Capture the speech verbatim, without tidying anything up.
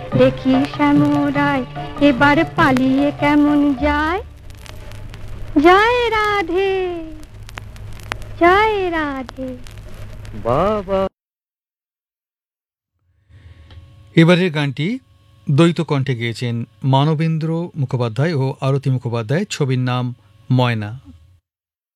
দেখি শ্যামরায় এবার পালিয়ে কেমন যায়। জয় রাধে, জয় রাধে। বাবা। এবারের গানটি দ্বৈত কণ্ঠে গেয়েছেন মানবেন্দ্র মুখোপাধ্যায় ও আরতি মুখোপাধ্যায়। ছবির নাম ময়না।